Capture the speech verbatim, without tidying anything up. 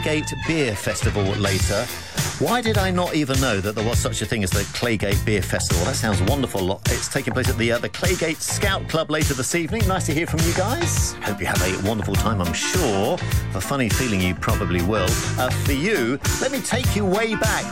Claygate Beer Festival later. Why did I not even know that there was such a thing as the Claygate Beer Festival? That sounds wonderful. It's taking place at the, uh, the Claygate Scout Club later this evening. Nice to hear from you guys. Hope you have a wonderful time, I'm sure. A funny feeling you probably will. Uh, for you, let me take you way back.